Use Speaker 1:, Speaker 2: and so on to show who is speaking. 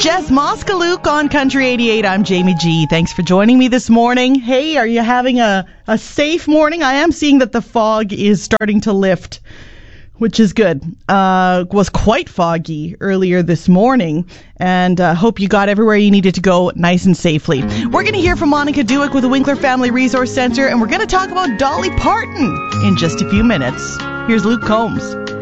Speaker 1: Jess Moskaluk on Country 88. I'm Jamie G. Thanks for joining me this morning. Hey, are you having a safe morning? I am seeing that the fog is starting to lift, which is good. Was quite foggy earlier this morning, and hope you got everywhere you needed to go nice and safely. We're going to hear from Monica Dewick with the Winkler Family Resource Center, and we're going to talk about Dolly Parton in just a few minutes. Here's Luke Combs.